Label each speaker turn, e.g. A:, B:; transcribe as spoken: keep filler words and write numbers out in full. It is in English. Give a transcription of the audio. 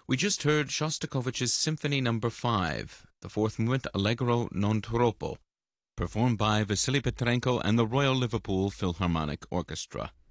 A: We just heard Shostakovich's Symphony Number five, the fourth movement Allegro non troppo, performed by Vasily Petrenko and the Royal Liverpool Philharmonic Orchestra.